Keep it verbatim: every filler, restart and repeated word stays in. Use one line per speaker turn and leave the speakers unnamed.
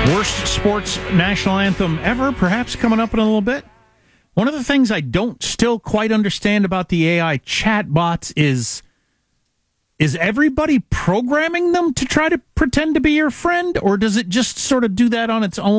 Worst sports national anthem ever, perhaps coming up in a little bit. One of the things I don't still quite understand about the A I chatbots is, is everybody programming them to try to pretend to be your friend, or does it just sort of do that on its own?